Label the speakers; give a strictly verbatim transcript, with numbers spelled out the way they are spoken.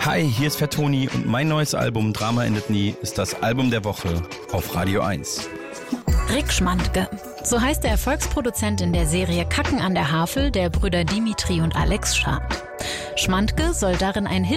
Speaker 1: Hi, hier ist Fettoni und mein neues Album Drama endet nie ist das Album der Woche auf Radio eins.
Speaker 2: Rick Schmandke. So heißt der Erfolgsproduzent in der Serie Kacken an der Havel der Brüder Dimitri und Alex Schad. Schmandke soll darin ein Hit